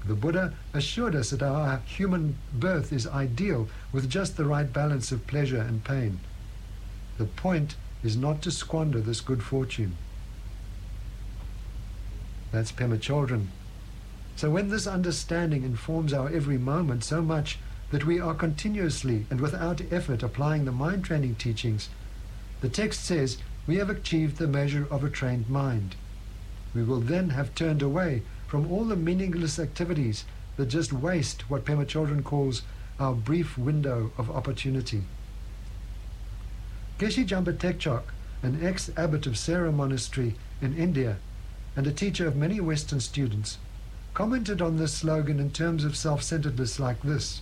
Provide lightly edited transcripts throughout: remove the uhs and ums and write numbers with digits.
The Buddha assured us that our human birth is ideal with just the right balance of pleasure and pain. The point is not to squander this good fortune. That's Pema Chodron. So when this understanding informs our every moment so much that we are continuously and without effort applying the mind training teachings, the text says we have achieved the measure of a trained mind. We will then have turned away from all the meaningless activities that just waste what Pema Chodron calls our brief window of opportunity. Geshe Jamba Tekchok, an ex-abbot of Sera Monastery in India and a teacher of many Western students, commented on this slogan in terms of self-centeredness like this.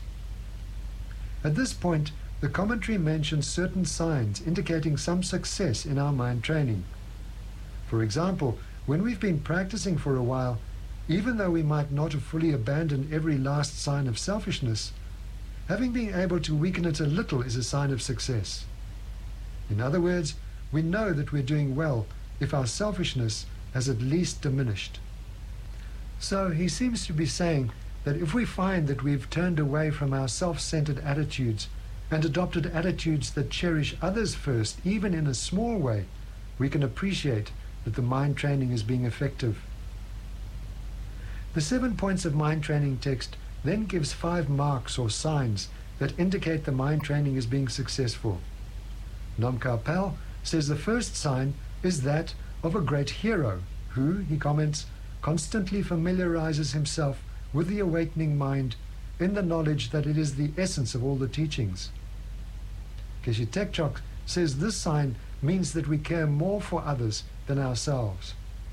At this point, the commentary mentions certain signs indicating some success in our mind training. For example, when we've been practicing for a while, even though we might not have fully abandoned every last sign of selfishness, having been able to weaken it a little is a sign of success. In other words, we know that we're doing well if our selfishness has at least diminished. So he seems to be saying that if we find that we've turned away from our self-centered attitudes and adopted attitudes that cherish others first, even in a small way, we can appreciate that the mind training is being effective. The 7 points of mind training text then gives 5 marks or signs that indicate the mind training is being successful. Nam Kapel says the first sign is that of a great hero who, he comments, constantly familiarizes himself with the awakening mind in the knowledge that it is the essence of all the teachings. Geshe Tekchok says this sign means that we care more for others than ourselves.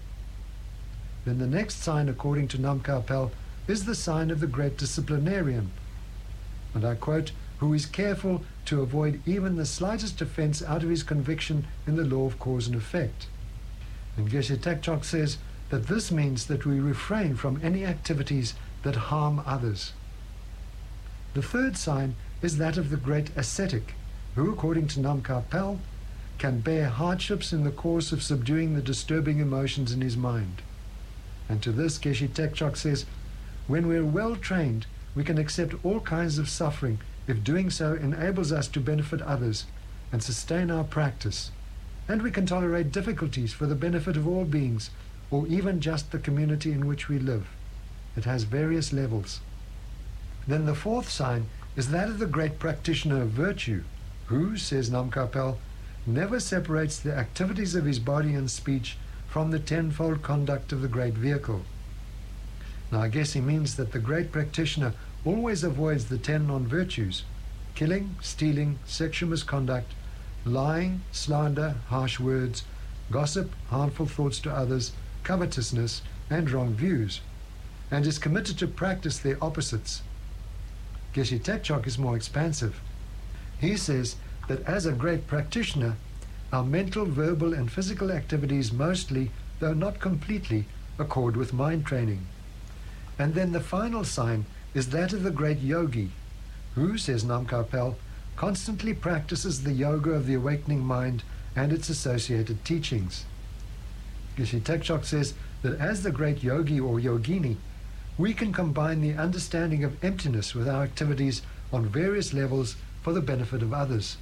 Then the next sign, according to Nam Kapel, is the sign of the great disciplinarian, and I quote, who is careful to avoid even the slightest offense out of his conviction in the law of cause and effect. And Geshe Tekchok says that this means that we refrain from any activities that harm others. The third sign is that of the great ascetic, who, according to Nam Kapel, can bear hardships in the course of subduing the disturbing emotions in his mind. And to this, Geshe Tekchok says, when we're well trained, we can accept all kinds of suffering if doing so enables us to benefit others and sustain our practice. And we can tolerate difficulties for the benefit of all beings, or even just the community in which we live. It has various levels. Then the fourth sign is that of the great practitioner of virtue, who, says Nam Kapel, never separates the activities of his body and speech from the tenfold conduct of the great vehicle. Now I guess he means that the great practitioner always avoids the 10 non-virtues: killing, stealing, sexual misconduct, lying, slander, harsh words, gossip, harmful thoughts to others, covetousness, and wrong views, and is committed to practice their opposites. Geshe Tekchok is more expansive. He says that as a great practitioner, our mental, verbal, and physical activities mostly, though not completely, accord with mind training. And then the final sign is that of the great yogi, who, says Nam Kapel, constantly practices the yoga of the awakening mind and its associated teachings. Geshe Tekchok says that as the great yogi or yogini, we can combine the understanding of emptiness with our activities on various levels for the benefit of others.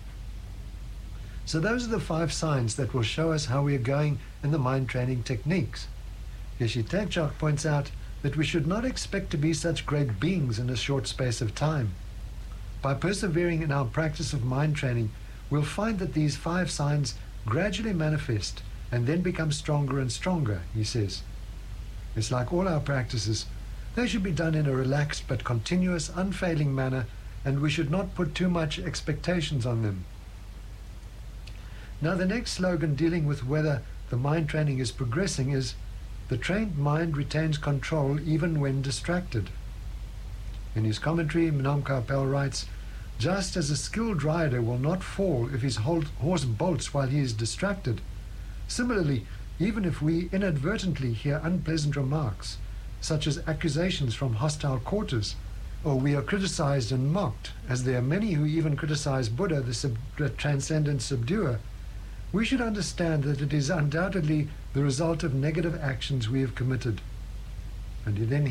So those are the 5 signs that will show us how we are going in the mind training techniques. Geshe Tekchok points out that we should not expect to be such great beings in a short space of time. By persevering in our practice of mind training, we'll find that these 5 signs gradually manifest and then become stronger and stronger, he says. It's like all our practices. They should be done in a relaxed but continuous, unfailing manner, and we should not put too much expectations on them. Now the next slogan dealing with whether the mind training is progressing is, the trained mind retains control even when distracted. In his commentary, Nam Kapel writes, just as a skilled rider will not fall if his horse bolts while he is distracted, similarly, even if we inadvertently hear unpleasant remarks, such as accusations from hostile quarters, or we are criticized and mocked, as there are many who even criticize Buddha, the transcendent subduer, we should understand that it is undoubtedly the result of negative actions we have committed. And then